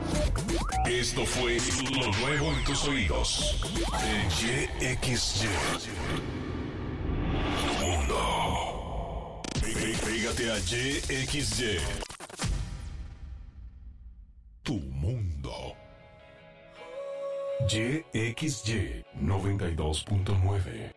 Esto fue lo nuevo en tus oídos. En YXY. Tu mundo. Pégate a YXY. Tu mundo. YXY 92.9.